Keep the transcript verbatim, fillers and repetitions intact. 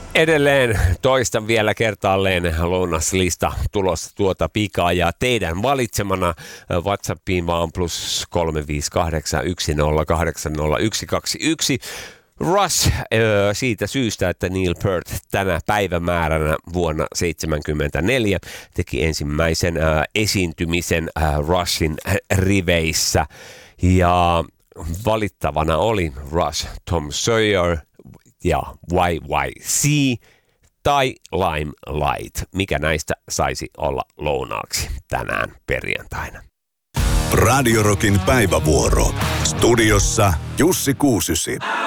Edelleen toistan vielä kertaalleen lounaslista tulossa tuota pikaa ja teidän valitsemana WhatsAppiin vaan plus kolme viisi kahdeksan yksi nolla kahdeksan nolla yksi kaksi yksi. Rush siitä syystä, että Neil Peart tänä päivämääränä vuonna seitsemänkymmentäneljä teki ensimmäisen esiintymisen Rushin riveissä ja valittavana oli Rush, Tom Sawyer ja Y Y C tai Limelight. Mikä näistä saisi olla lounaaksi tänään perjantaina? Radio Rockin päivävuoro. Studiossa Jussi Kuusysi.